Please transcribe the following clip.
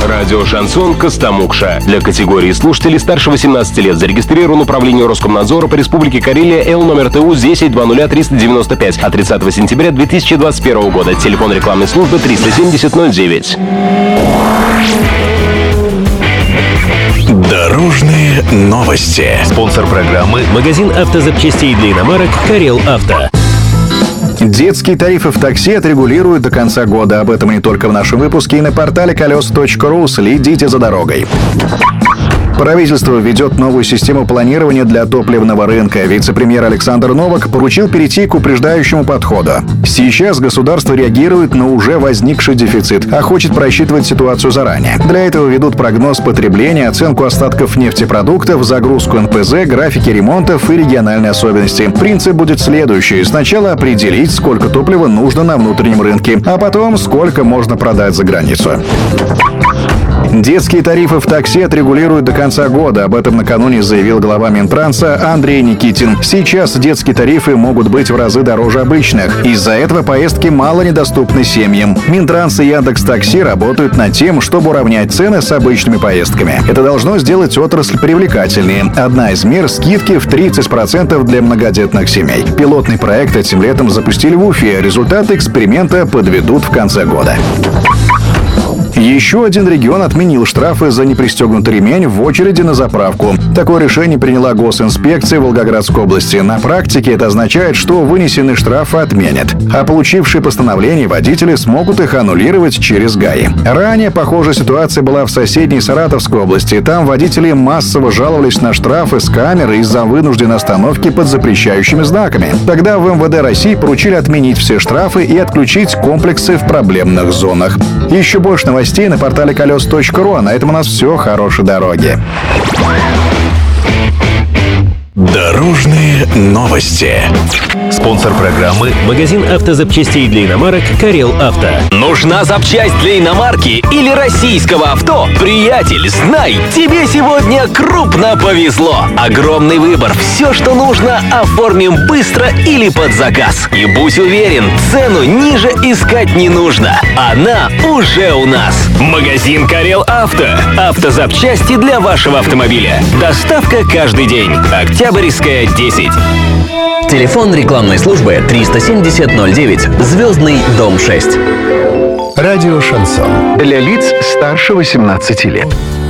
Радио «Шансон» Костомукша. Для категории слушателей старше 18 лет зарегистрирован управление Роскомнадзора по Республике Карелия Л номер ТУ 10-00-395 от 30 сентября 2021 года. Телефон рекламной службы 370-09. Дорожные новости. Спонсор программы — магазин автозапчастей для иномарок «Карел Авто». Детские тарифы в такси отрегулируют до конца года. Об этом не только в нашем выпуске и на портале колес.ру. Следите за дорогой. Правительство введет новую систему планирования для топливного рынка. Вице-премьер Александр Новак поручил перейти к упреждающему подходу. Сейчас государство реагирует на уже возникший дефицит, а хочет просчитывать ситуацию заранее. Для этого ведут прогноз потребления, оценку остатков нефтепродуктов, загрузку НПЗ, графики ремонтов и региональные особенности. Принцип будет следующий. Сначала определить, сколько топлива нужно на внутреннем рынке, а потом сколько можно продать за границу. Детские тарифы в такси отрегулируют до конца года. Об этом накануне заявил глава Минтранса Андрей Никитин. Сейчас детские тарифы могут быть в разы дороже обычных. Из-за этого поездки мало недоступны семьям. Минтранс и Яндекс.Такси работают над тем, чтобы уравнять цены с обычными поездками. Это должно сделать отрасль привлекательнее. Одна из мер — скидки в 30% для многодетных семей. Пилотный проект этим летом запустили в Уфе. Результаты эксперимента подведут в конце года. Еще один регион отменил штрафы за непристегнутый ремень в очереди на заправку. Такое решение приняла госинспекция Волгоградской области. На практике это означает, что вынесенные штрафы отменят, а получившие постановления водители смогут их аннулировать через ГАИ. Ранее похожая ситуация была в соседней Саратовской области. Там водители массово жаловались на штрафы с камеры из-за вынужденной остановки под запрещающими знаками. Тогда в МВД России поручили отменить все штрафы и отключить комплексы в проблемных зонах. Еще больше новостей на портале колес.ру. А на этом у нас все. Хорошей дороги. Дорожные новости. Спонсор программы — магазин автозапчастей для иномарок «Карел Авто». Нужна запчасть для иномарки или российского авто? Приятель, знай, тебе сегодня крупно повезло. Огромный выбор. Все, что нужно, оформим быстро или под заказ. И будь уверен, цену ниже искать не нужно. Она уже у нас. Магазин «Карел Авто». Автозапчасти для вашего автомобиля. Доставка каждый день. Октябрьская, 10. Телефон рекламной службы 370-09. Звездный дом 6. Радио «Шансон». Для лиц старше 18 лет.